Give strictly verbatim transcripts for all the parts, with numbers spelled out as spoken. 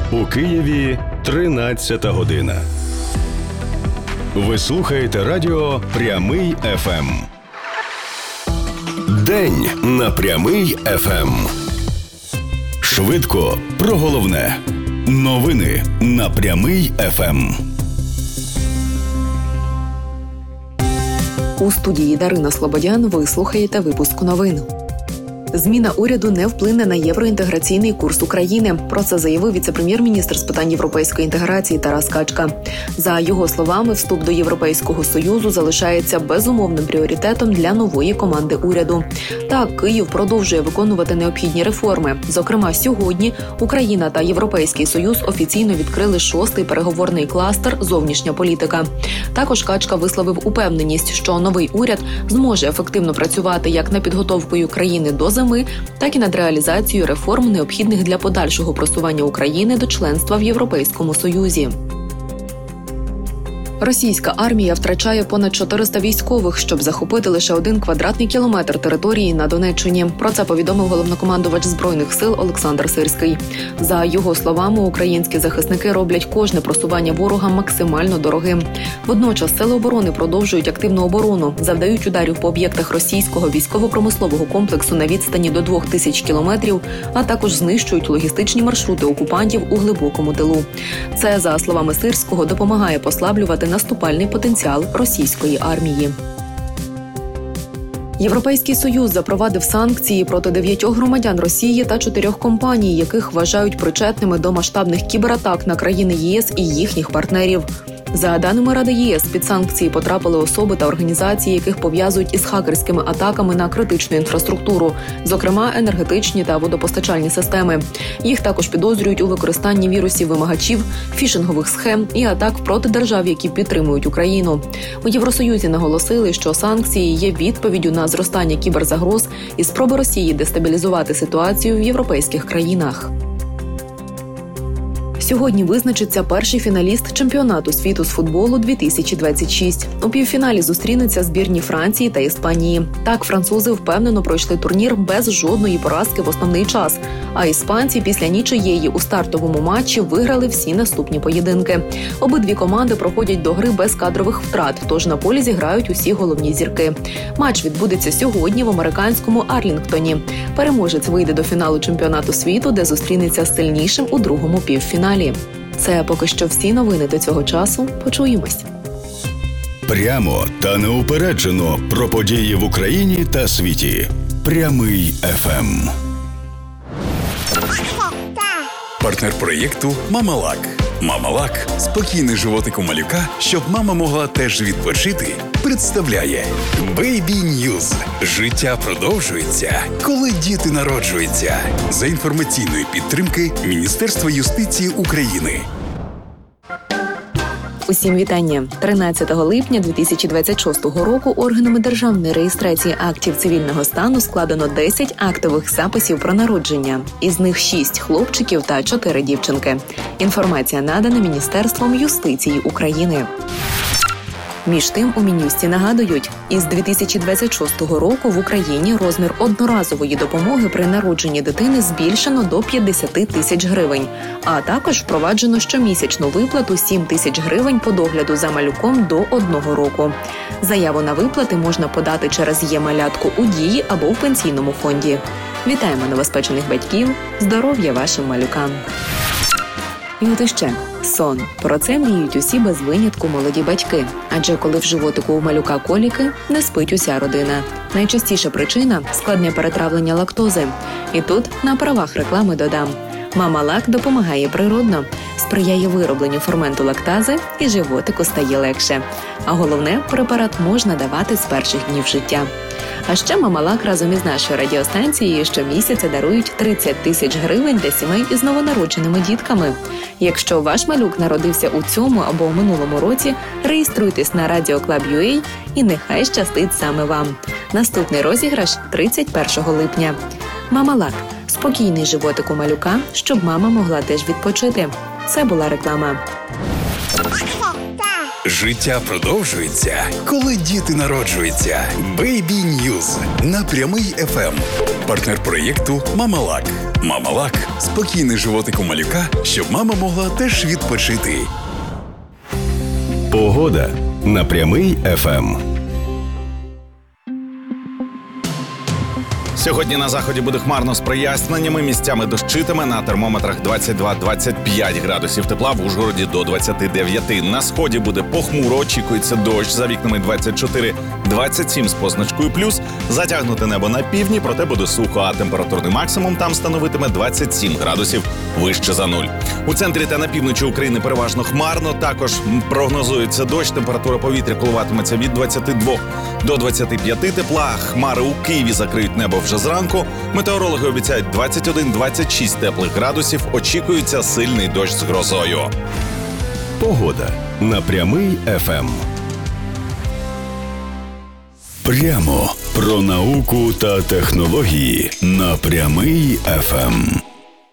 У Києві тринадцята година. Ви слухаєте радіо «Прямий еф ем». День на «Прямий еф ем». Швидко про головне. Новини на «Прямий еф ем». У студії Дарина Слободян ви слухаєте випуск новин. Зміна уряду не вплине на євроінтеграційний курс України. Про це заявив віце-прем'єр-міністр з питань європейської інтеграції Тарас Качка. За його словами, вступ до Європейського Союзу залишається безумовним пріоритетом для нової команди уряду. Так, Київ продовжує виконувати необхідні реформи. Зокрема, сьогодні Україна та Європейський Союз офіційно відкрили шостий переговорний кластер «Зовнішня політика». Також Качка висловив упевненість, що новий уряд зможе ефективно працювати як над підготовкою країни до зими, так і над реалізацією реформ, необхідних для подальшого просування України до членства в Європейському Союзі. Російська армія втрачає понад чотириста військових, щоб захопити лише один квадратний кілометр території на Донеччині. Про це повідомив головнокомандувач Збройних сил Олександр Сирський. За його словами, українські захисники роблять кожне просування ворога максимально дорогим. Водночас сили оборони продовжують активну оборону, завдають ударів по об'єктах російського військово-промислового комплексу на відстані до двох тисяч кілометрів, а також знищують логістичні маршрути окупантів у глибокому тилу. Це, за словами Сирського, допомагає послаблювати наступальний потенціал російської армії. Європейський Союз запровадив санкції проти дев'ятьох громадян Росії та чотирьох компаній, яких вважають причетними до масштабних кібератак на країни ЄС і їхніх партнерів. За даними Ради ЄС, під санкції потрапили особи та організації, яких пов'язують із хакерськими атаками на критичну інфраструктуру, зокрема енергетичні та водопостачальні системи. Їх також підозрюють у використанні вірусів-вимагачів, фішингових схем і атак проти держав, які підтримують Україну. У Євросоюзі наголосили, що санкції є відповіддю на зростання кіберзагроз і спроби Росії дестабілізувати ситуацію в європейських країнах. Сьогодні визначиться перший фіналіст чемпіонату світу з футболу дві тисячі двадцять шість. У півфіналі зустрінуться збірні Франції та Іспанії. Так, французи впевнено пройшли турнір без жодної поразки в основний час, а іспанці після нічиєї у стартовому матчі виграли всі наступні поєдинки. Обидві команди проходять до гри без кадрових втрат, тож на полі зіграють усі головні зірки. Матч відбудеться сьогодні в американському Арлінгтоні. Переможець вийде до фіналу чемпіонату світу, де зустрінеться з сильнішим у другому півфіналі. Це поки що всі новини до цього часу. Почуємось. Прямо та неупереджено про події в Україні та світі. Прямий еф ем. Партнер проєкту «Мамалак». «Мамалак» – спокійний животик у малюка, щоб мама могла теж відпочити, представляє Baby News. Життя продовжується, коли діти народжуються. За інформаційної підтримки Міністерства юстиції України. Усім вітання. тринадцятого липня дві тисячі двадцять шостого року органами державної реєстрації актів цивільного стану складено десять актових записів про народження. Із них шість хлопчиків та чотири дівчинки. Інформація надана Міністерством юстиції України. Між тим, у Мін'юсті нагадують, із дві тисячі двадцять шостого року в Україні розмір одноразової допомоги при народженні дитини збільшено до п'ятдесят тисяч гривень, а також впроваджено щомісячну виплату сім тисяч гривень по догляду за малюком до одного року. Заяву на виплати можна подати через «Є-малятко» у Дії або в пенсійному фонді. Вітаємо новоспечених батьків, здоров'я вашим малюкам! І от іще – сон. Про це мріють усі без винятку молоді батьки. Адже коли в животику у малюка коліки, не спить уся родина. Найчастіша причина – складне перетравлення лактози. І тут на правах реклами додам. «Мамалак» допомагає природно, сприяє виробленню ферменту лактази і животику стає легше. А головне, препарат можна давати з перших днів життя. А ще «Мамалак» разом із нашою радіостанцією щомісяця дарують тридцять тисяч гривень для сімей із новонародженими дітками. Якщо ваш малюк народився у цьому або у минулому році, реєструйтесь на радіо клаб крапка ю а і нехай щастить саме вам. Наступний розіграш тридцять першого липня. «Мамалак» – спокійний животик у малюка, щоб мама могла теж відпочити. Це була реклама. Життя продовжується, коли діти народжуються. Бейбі Ньюз на Прямий еф ем. Партнер проєкту «Мамалак». «Мамалак» – спокійний животик у малюка, щоб мама могла теж відпочити. Погода на Прямий еф ем. Сьогодні на заході буде хмарно з проясненнями, місцями дощитиме, на термометрах двадцять два - двадцять п'ять градусів тепла, в Ужгороді до двадцяти дев'яти. На сході буде похмуро, очікується дощ, за вікнами двадцять чотири - двадцять сім з позначкою плюс. Затягнуте небо на півдні, проте буде сухо, а температурний максимум там становитиме двадцять сім градусів вище за нуль. У центрі та на півночі України переважно хмарно, також прогнозується дощ, температура повітря коливатиметься від двадцяти двох до двадцяти п'яти тепла. Хмари у Києві закриють небо вже зранку. Метеорологи обіцяють двадцять один - двадцять шість теплих градусів. Очікується сильний дощ з грозою. Погода на Прямий еф ем. Прямо про науку та технології на Прямий еф ем.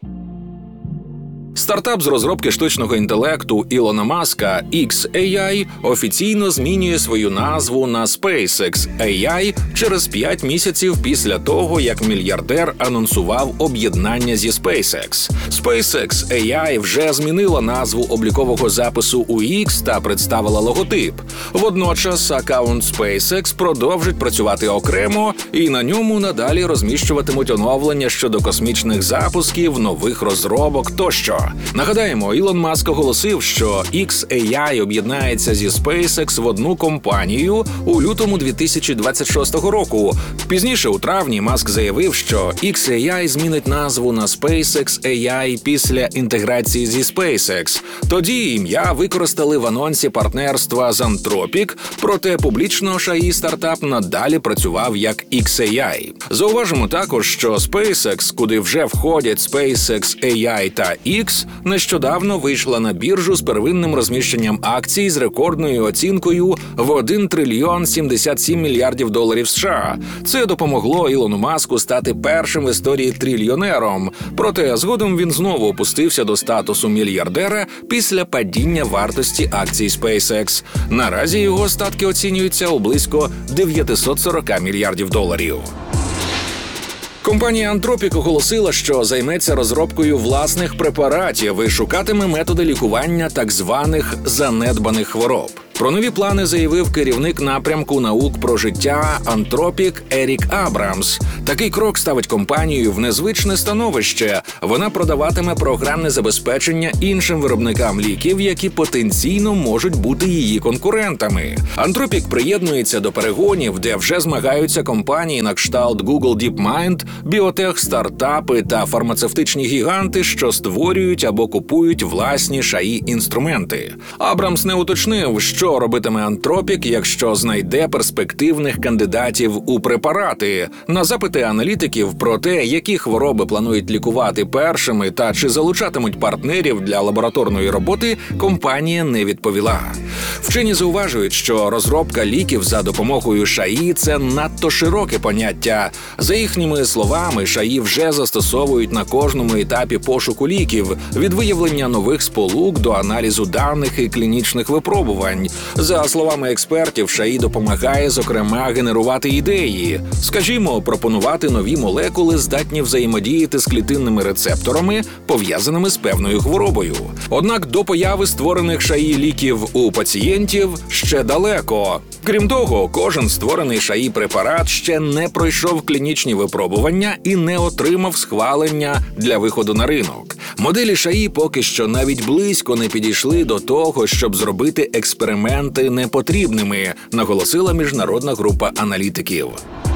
Стартап з розробки штучного інтелекту Ілона Маска ікс ей ай офіційно змінює свою назву на SpaceX ей ай через п'ять місяців після того, як мільярдер анонсував об'єднання зі SpaceX. SpaceX ей ай вже змінила назву облікового запису у X та представила логотип. Водночас аккаунт SpaceX продовжить працювати окремо і на ньому надалі розміщуватимуть оновлення щодо космічних запусків, нових розробок тощо. Нагадаємо, Ілон Маск оголосив, що ікс ей ай об'єднається зі SpaceX в одну компанію у лютому дві тисячі двадцять шостого року. Пізніше, у травні, Маск заявив, що ікс ей ай змінить назву на SpaceX ей ай після інтеграції зі SpaceX. Тоді ім'я використали в анонсі партнерства з Anthropic, проте публічно ес ей ай-стартап надалі працював як ікс ей ай. Зауважимо також, що SpaceX, куди вже входять SpaceX ей ай та X, нещодавно вийшла на біржу з первинним розміщенням акцій з рекордною оцінкою в один трильйон сімдесят сім мільярдів доларів США. Це допомогло Ілону Маску стати першим в історії трильйонером. Проте згодом він знову опустився до статусу мільярдера після падіння вартості акцій SpaceX. Наразі його статки оцінюються у близько дев'ятсот сорок мільярдів доларів. Компанія Anthropic оголосила, що займеться розробкою власних препаратів і шукатиме методи лікування так званих занедбаних хвороб. Про нові плани заявив керівник напрямку наук про життя Anthropic Ерік Абрамс. Такий крок ставить компанію в незвичне становище. Вона продаватиме програмне забезпечення іншим виробникам ліків, які потенційно можуть бути її конкурентами. Anthropic приєднується до перегонів, де вже змагаються компанії на кшталт Google DeepMind, біотех-стартапи та фармацевтичні гіганти, що створюють або купують власні ес ей ай-інструменти. Абрамс не уточнив, що Що робитиме Anthropic, якщо знайде перспективних кандидатів у препарати? На запити аналітиків про те, які хвороби планують лікувати першими та чи залучатимуть партнерів для лабораторної роботи, компанія не відповіла. Вчені зауважують, що розробка ліків за допомогою ес ей ай – це надто широке поняття. За їхніми словами, ес ей ай вже застосовують на кожному етапі пошуку ліків, від виявлення нових сполук до аналізу даних і клінічних випробувань. За словами експертів, ес ей ай допомагає, зокрема, генерувати ідеї. Скажімо, пропонувати нові молекули, здатні взаємодіяти з клітинними рецепторами, пов'язаними з певною хворобою. Однак до появи створених ес ей ай-ліків у пацієнтів ще далеко. Крім того, кожен створений ес ей ай-препарат ще не пройшов клінічні випробування і не отримав схвалення для виходу на ринок. Моделі ес ей ай поки що навіть близько не підійшли до того, щоб зробити експерименти непотрібними, наголосила міжнародна група аналітиків.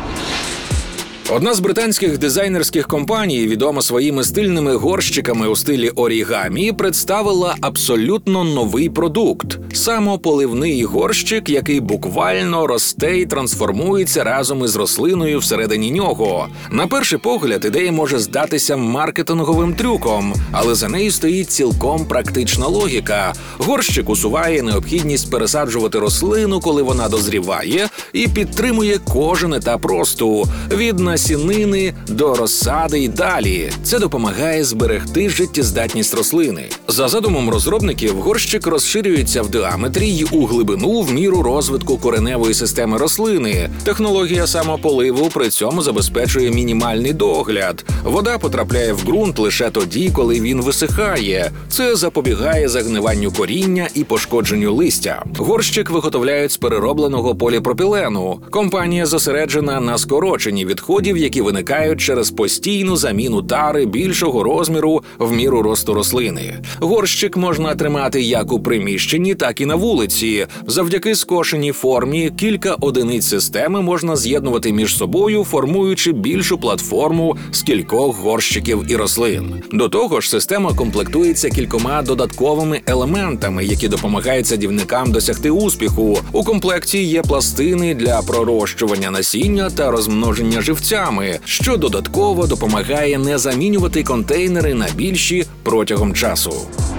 Одна з британських дизайнерських компаній, відома своїми стильними горщиками у стилі орігамі, представила абсолютно новий продукт – самополивний горщик, який буквально росте і трансформується разом із рослиною всередині нього. На перший погляд, ідея може здатися маркетинговим трюком, але за нею стоїть цілком практична логіка. Горщик усуває необхідність пересаджувати рослину, коли вона дозріває, і підтримує кожен етап росту – від насінини до розсади й далі. Це допомагає зберегти життєздатність рослини. За задумом розробників, горщик розширюється в діаметрі й у глибину в міру розвитку кореневої системи рослини. Технологія самополиву при цьому забезпечує мінімальний догляд. Вода потрапляє в ґрунт лише тоді, коли він висихає. Це запобігає загниванню коріння і пошкодженню листя. Горщик виготовляють з переробленого поліпропілену. Компанія зосереджена на скороченні відходів, які виникають через постійну заміну тари більшого розміру в міру росту рослини. Горщик можна тримати як у приміщенні, так і на вулиці. Завдяки скошеній формі кілька одиниць системи можна з'єднувати між собою, формуючи більшу платформу з кількох горщиків і рослин. До того ж, система комплектується кількома додатковими елементами, які допомагають садівникам досягти успіху. У комплекті є пластини для пророщування насіння та розмноження живцями, що додатково допомагає не замінювати контейнери на більші протягом часу.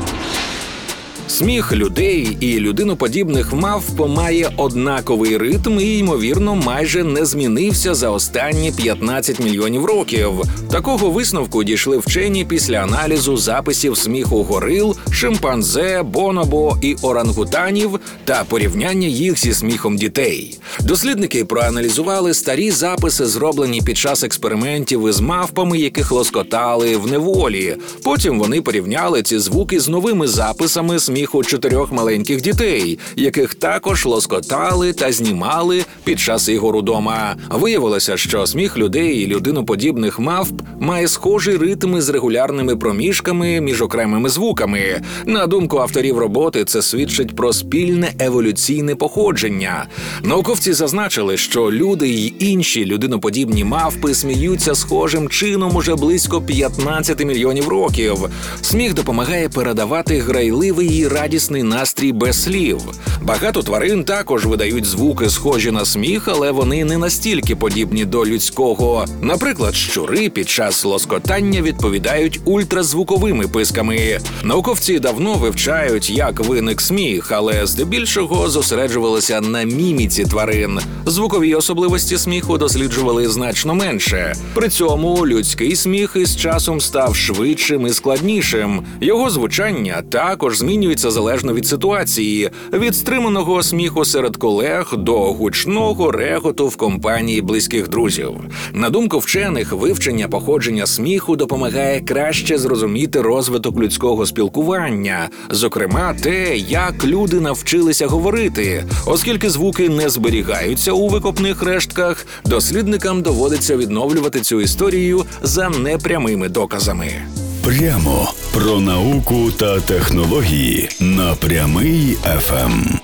Сміх людей і людиноподібних мавп має однаковий ритм і, ймовірно, майже не змінився за останні п'ятнадцять мільйонів років. Такого висновку дійшли вчені після аналізу записів сміху горил, шимпанзе, бонобо і орангутанів та порівняння їх зі сміхом дітей. Дослідники проаналізували старі записи, зроблені під час експериментів із мавпами, яких лоскотали в неволі. Потім вони порівняли ці звуки з новими записами сміху чотирьох маленьких дітей, яких також лоскотали та знімали під час ігор удома. Виявилося, що сміх людей і людиноподібних мавп має схожі ритми з регулярними проміжками між окремими звуками. На думку авторів роботи, це свідчить про спільне еволюційне походження. Науковці зазначили, що люди й інші людиноподібні мавпи сміються схожим чином уже близько п'ятнадцять мільйонів років. Сміх допомагає передавати грайливий і радісний настрій без слів. Багато тварин також видають звуки, схожі на сміх, але вони не настільки подібні до людського. Наприклад, щури під час лоскотання відповідають ультразвуковими писками. Науковці давно вивчають, як виник сміх, але здебільшого зосереджувалися на міміці тварин. Звукові особливості сміху досліджували значно менше. При цьому людський сміх із часом став швидшим і складнішим. Його звучання також змінюється залежно від ситуації. Від стриманого сміху серед колег до гучного реготу в компанії близьких друзів. На думку вчених, вивчення походження сміху допомагає краще зрозуміти розвиток людського спілкування, зокрема те, як люди навчилися говорити. Оскільки звуки не зберігаються у викопних рештках, дослідникам доводиться відновлювати цю історію за непрямими доказами. Прямо про науку та технології на Прямий еф ем.